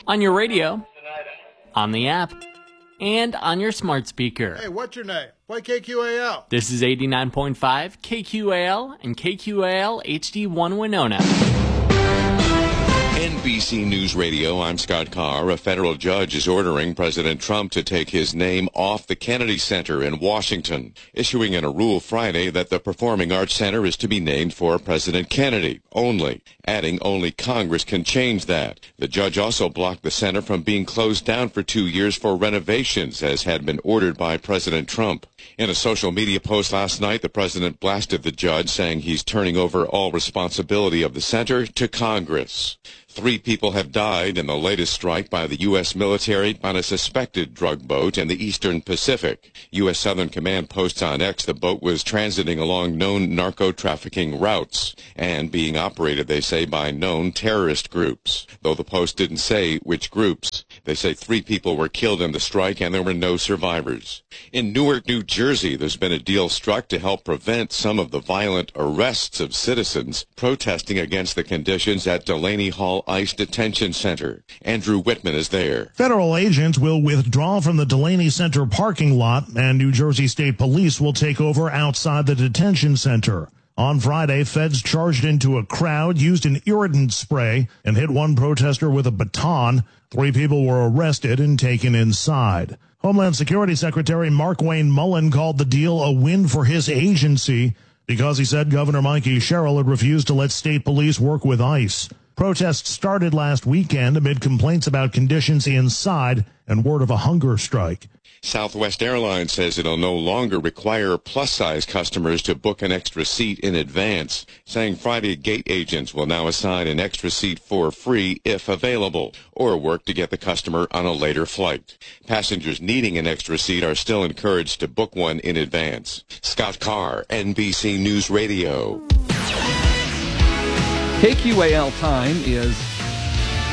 on your radio, on the app, and on your smart speaker. Hey, what's your name? Play KQAL. This is 89.5 KQAL and KQAL HD1 Winona. NBC News Radio, I'm Scott Carr. A federal judge is ordering President Trump to take his name off the Kennedy Center in Washington, issuing in a rule Friday that the Performing Arts Center is to be named for President Kennedy only, adding only Congress can change that. The judge also blocked the center from being closed down for 2 years for renovations, as had been ordered by President Trump. In a social media post last night, the president blasted the judge, saying he's turning over all responsibility of the center to Congress. 3 people have died in the latest strike by the U.S. military on a suspected drug boat in the Eastern Pacific. U.S. Southern Command posts on X the boat was transiting along known narco-trafficking routes and being operated, they say, by known terrorist groups. Though the post didn't say which groups, they say 3 people were killed in the strike and there were no survivors. In Newark, New Jersey, there's been a deal struck to help prevent some of the violent arrests of citizens protesting against the conditions at Delaney Hall ICE Detention Center. Andrew Whitman is there. Federal agents will withdraw from the Delaney Center parking lot, and New Jersey State Police will take over outside the detention center. On Friday, feds charged into a crowd, used an irritant spray, and hit one protester with a baton. 3 people were arrested and taken inside. Homeland Security Secretary Markwayne Mullin called the deal a win for his agency because he said Governor Mikey Sherrill had refused to let state police work with ICE. Protests started last weekend amid complaints about conditions inside and word of a hunger strike. Southwest Airlines says it'll no longer require plus-size customers to book an extra seat in advance, saying Friday gate agents will now assign an extra seat for free if available, or work to get the customer on a later flight. Passengers needing an extra seat are still encouraged to book one in advance. Scott Carr, NBC News Radio. KQAL time is